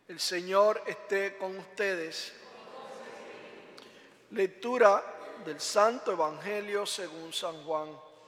El Señor esté con ustedes. Lectura del Santo Evangelio según San Juan.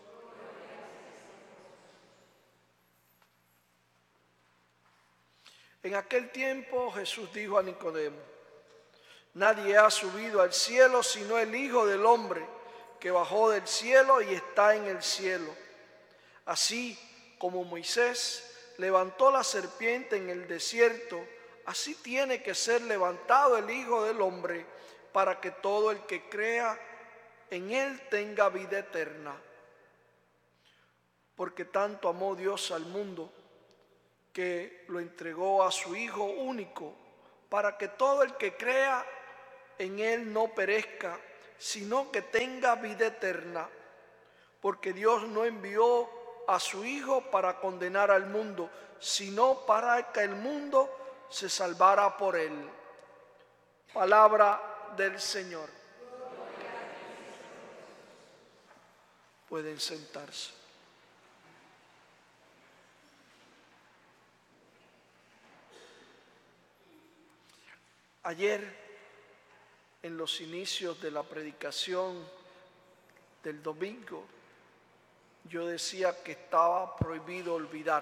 En aquel tiempo Jesús dijo a Nicodemo: nadie ha subido al cielo sino el Hijo del Hombre, que bajó del cielo y está en el cielo. Así como Moisés levantó la serpiente en el desierto, así tiene que ser levantado el Hijo del Hombre, para que todo el que crea en él tenga vida eterna. Porque tanto amó Dios al mundo, que lo entregó a su Hijo único, para que todo el que crea en él no perezca, sino que tenga vida eterna. Porque Dios no envió a su Hijo para condenar al mundo, sino para que el mundo se salvara por él. Palabra del Señor. Pueden sentarse. Ayer, en los inicios de la predicación del domingo, yo decía que estaba prohibido olvidar.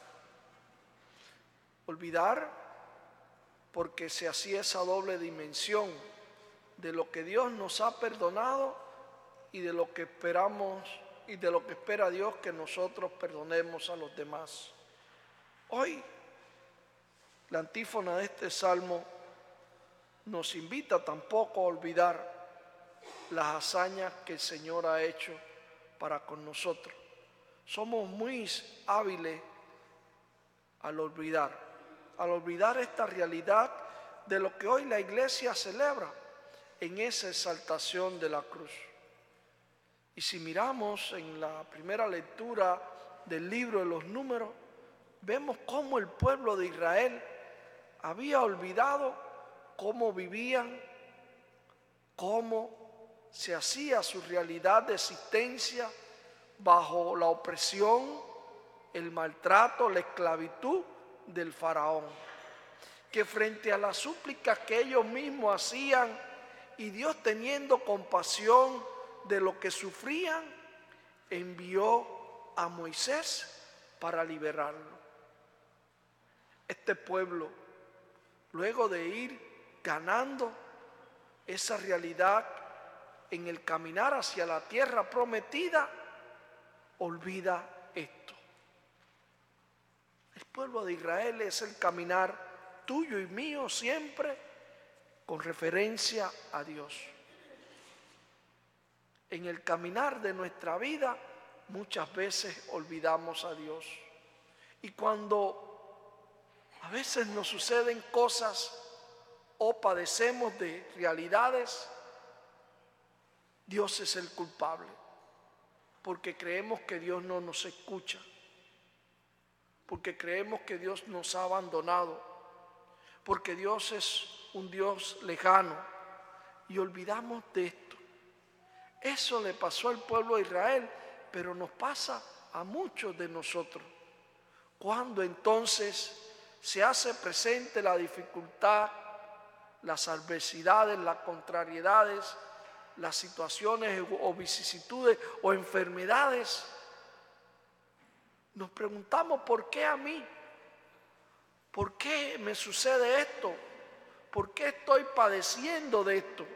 Olvidar porque se hacía esa doble dimensión de lo que Dios nos ha perdonado y de lo que esperamos y de lo que espera Dios que nosotros perdonemos a los demás. Hoy, la antífona de este salmo nos invita tampoco a olvidar las hazañas que el Señor ha hecho para con nosotros. Somos muy hábiles al olvidar esta realidad de lo que hoy la iglesia celebra en esa exaltación de la cruz. Y si miramos en la primera lectura del libro de los Números, vemos cómo el pueblo de Israel había olvidado cómo vivían, cómo se hacía su realidad de existencia bajo la opresión, el maltrato, la esclavitud del faraón. Que frente a las súplicas que ellos mismos hacían y Dios teniendo compasión de lo que sufrían, envió a Moisés para liberarlo. Este pueblo, luego de ir ganando esa realidad en el caminar hacia la tierra prometida, olvida esto. El pueblo de Israel es el caminar tuyo y mío siempre con referencia a Dios. En el caminar de nuestra vida muchas veces olvidamos a Dios. Y cuando a veces nos suceden cosas o padecemos de realidades, Dios es el culpable, porque creemos que Dios no nos escucha, porque creemos que Dios nos ha abandonado, porque Dios es un Dios lejano y olvidamos de esto. Eso le pasó al pueblo de Israel, pero nos pasa a muchos de nosotros. Cuando entonces se hace presente la dificultad, las adversidades, las contrariedades, las situaciones o vicisitudes o enfermedades, nos preguntamos: ¿por qué a mí? ¿Por qué me sucede esto? ¿Por qué estoy padeciendo de esto?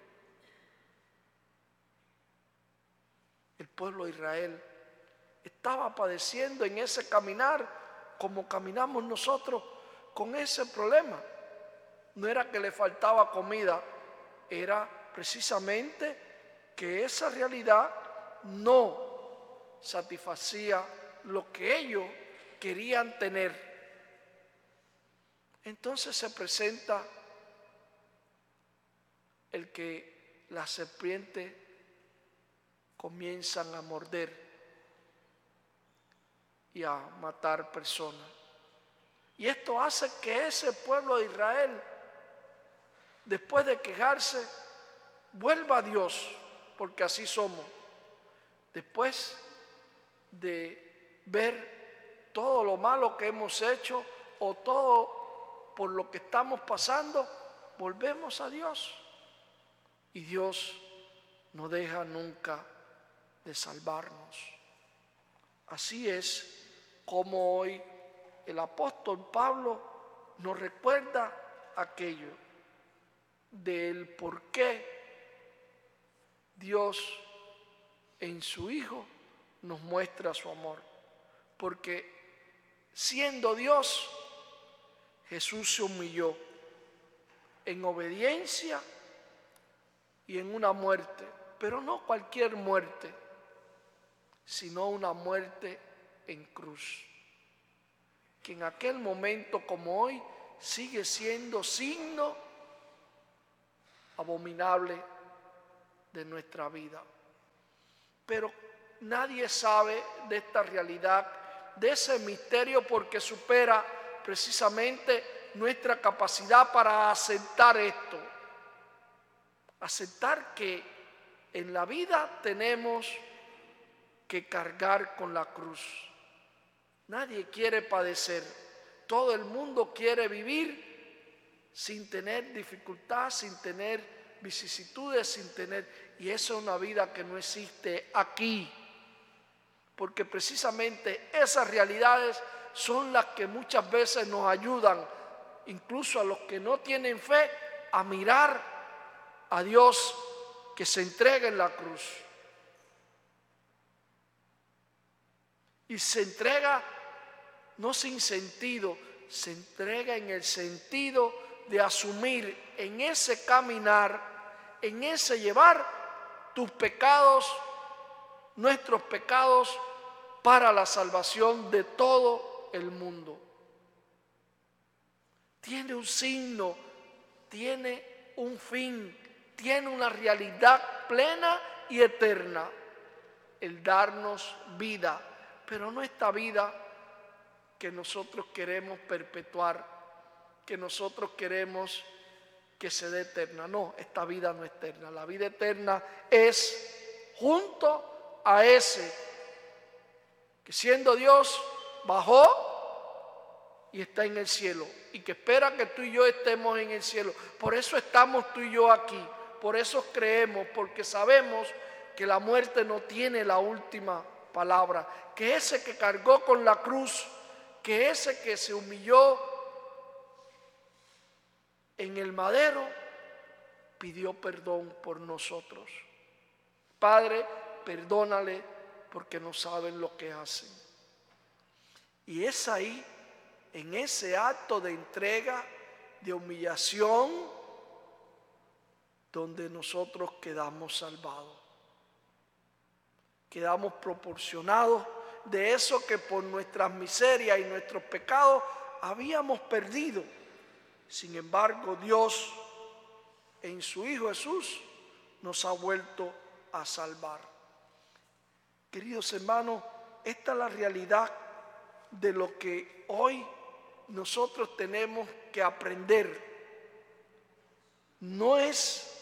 El pueblo de Israel estaba padeciendo en ese caminar como caminamos nosotros con ese problema. No era que le faltaba comida, era precisamente que esa realidad no satisfacía lo que ellos querían tener. Entonces se presenta el que las serpientes comienzan a morder y a matar personas. Y esto hace que ese pueblo de Israel, después de quejarse, vuelva a Dios, porque así somos. Después de ver todo lo malo que hemos hecho o todo por lo que estamos pasando, volvemos a Dios. Y Dios no deja nunca de salvarnos. Así es como hoy el apóstol Pablo nos recuerda aquello del por qué Dios en su Hijo nos muestra su amor. Porque siendo Dios, Jesús se humilló en obediencia y en una muerte, pero no cualquier muerte, sino una muerte en cruz, que en aquel momento como hoy sigue siendo signo abominable de nuestra vida. Pero nadie sabe de esta realidad, de ese misterio, porque supera precisamente nuestra capacidad para aceptar esto. Aceptar que en la vida tenemos que cargar con la cruz. Nadie quiere padecer. Todo el mundo quiere vivir sin tener dificultad, sin tener vicisitudes, sin tener... Y eso es una vida que no existe aquí. Porque precisamente esas realidades son las que muchas veces nos ayudan, incluso a los que no tienen fe, a mirar a Dios que se entrega en la cruz. Y se entrega no sin sentido, se entrega en el sentido de asumir en ese caminar, en ese llevar tus pecados, nuestros pecados, para la salvación de todo el mundo. Tiene un signo, tiene un fin, tiene una realidad plena y eterna, el darnos vida, pero no esta vida que nosotros queremos perpetuar, que nosotros queremos que se dé eterna. No, esta vida no es eterna. La vida eterna es junto a ese que siendo Dios bajó y está en el cielo, y que espera que tú y yo estemos en el cielo. Por eso estamos tú y yo aquí, por eso creemos, porque sabemos que la muerte no tiene la última palabra, que ese que cargó con la cruz, que ese que se humilló en el madero, pidió perdón por nosotros. Padre, perdónale porque no saben lo que hacen. Y es ahí, en ese acto de entrega, de humillación, donde nosotros quedamos salvados. Quedamos proporcionados de eso que por nuestras miserias y nuestros pecados habíamos perdido. Sin embargo, Dios en su Hijo Jesús nos ha vuelto a salvar. Queridos hermanos, esta es la realidad de lo que hoy nosotros tenemos que aprender. No es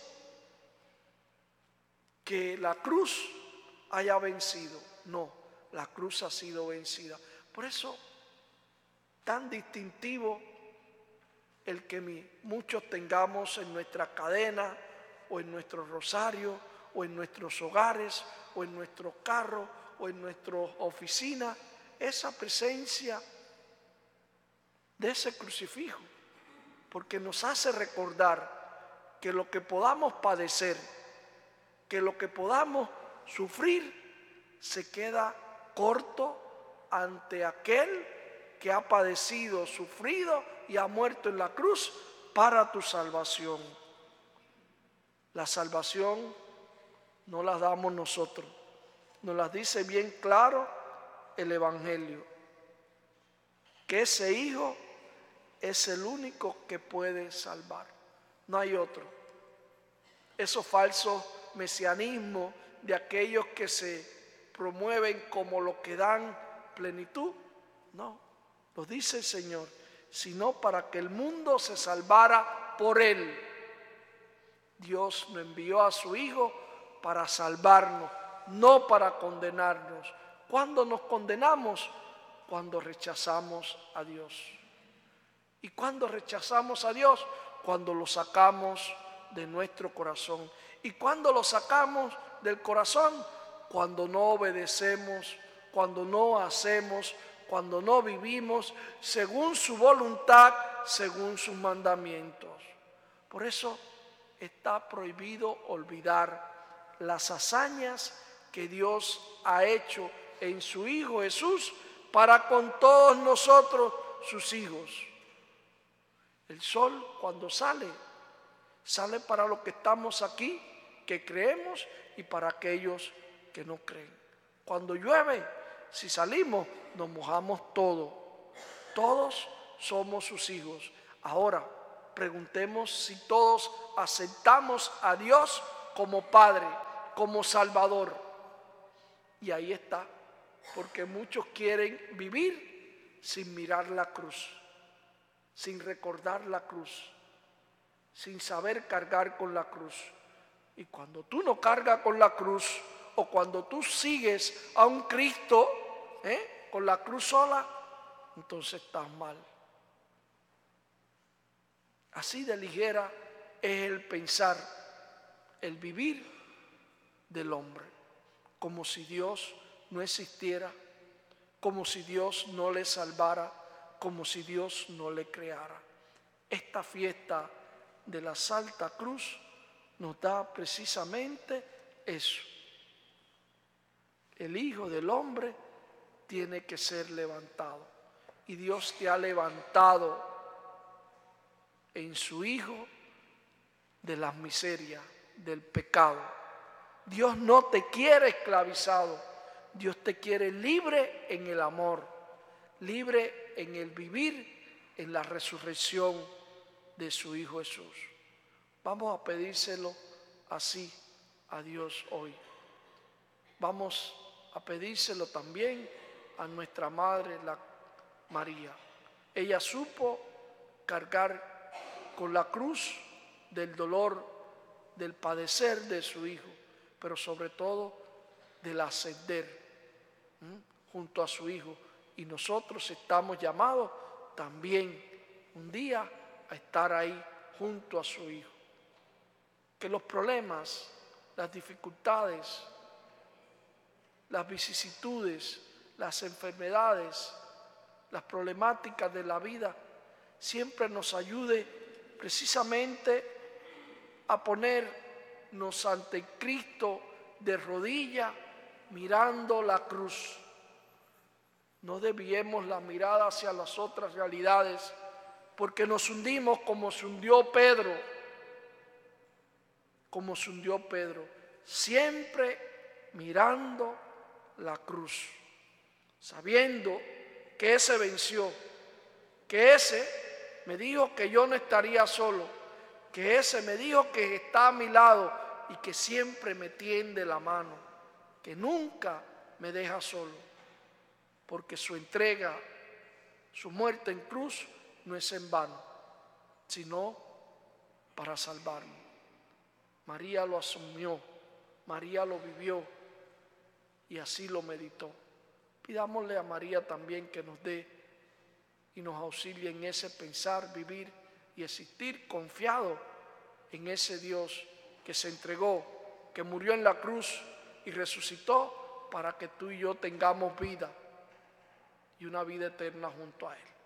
que la cruz haya vencido, no, la cruz ha sido vencida. Por eso, tan distintivo el que muchos tengamos en nuestra cadena o en nuestro rosario o en nuestros hogares o en nuestros carros o en nuestras oficinas, esa presencia de ese crucifijo, porque nos hace recordar que lo que podamos padecer, que lo que podamos sufrir, se queda corto ante aquel que ha padecido, sufrido y ha muerto en la cruz para tu salvación. La salvación no la damos nosotros, nos la dice bien claro el Evangelio, que ese Hijo es el único que puede salvar, no hay otro. Esos falsos mesianismos de aquellos que se promueven como los que dan plenitud, no, lo dice el Señor, sino para que el mundo se salvara por Él. Dios nos envió a su Hijo para salvarnos, no para condenarnos. ¿Cuándo nos condenamos? Cuando rechazamos a Dios. ¿Y cuándo rechazamos a Dios? Cuando lo sacamos de nuestro corazón. ¿Y cuándo lo sacamos del corazón? Cuando no obedecemos, cuando no hacemos, cuando no vivimos según su voluntad, según sus mandamientos. Por eso está prohibido olvidar las hazañas que Dios ha hecho en su Hijo Jesús para con todos nosotros, sus hijos. El sol cuando sale para los que estamos aquí, que creemos, y para aquellos que no creen. Cuando llueve, si salimos, nos mojamos todos. Todos somos sus hijos. Ahora, preguntemos si todos aceptamos a Dios como Padre, como Salvador. Y ahí está, porque muchos quieren vivir sin mirar la cruz, sin recordar la cruz, sin saber cargar con la cruz. Y cuando tú no cargas con la cruz, o cuando tú sigues a un Cristo con la cruz sola, entonces estás mal. Así de ligera es el pensar, el vivir del hombre, como si Dios no existiera, como si Dios no le salvara, como si Dios no le creara. Esta fiesta de la Santa Cruz nos da precisamente eso. El Hijo del Hombre tiene que ser levantado. Y Dios te ha levantado en su Hijo de las miserias, del pecado. Dios no te quiere esclavizado. Dios te quiere libre en el amor, libre en el vivir, en la resurrección de su Hijo Jesús. Vamos a pedírselo así a Dios hoy. Vamos a pedírselo también a nuestra Madre, la María. Ella supo cargar con la cruz del dolor, del padecer de su Hijo, pero sobre todo del ascender junto a su Hijo. Y nosotros estamos llamados también un día a estar ahí junto a su Hijo. Que los problemas, las dificultades, las vicisitudes, las enfermedades, las problemáticas de la vida siempre nos ayude precisamente a ponernos ante Cristo de rodillas mirando la cruz. No desviemos la mirada hacia las otras realidades, porque nos hundimos como se hundió Pedro, siempre mirando la cruz, sabiendo que ese venció, que ese me dijo que yo no estaría solo, que ese me dijo que está a mi lado y que siempre me tiende la mano, que nunca me deja solo, porque su entrega, su muerte en cruz no es en vano, sino para salvarnos. María lo asumió, María lo vivió y así lo meditó. Pidámosle a María también que nos dé y nos auxilie en ese pensar, vivir y existir confiado en ese Dios que se entregó, que murió en la cruz y resucitó para que tú y yo tengamos vida y una vida eterna junto a Él.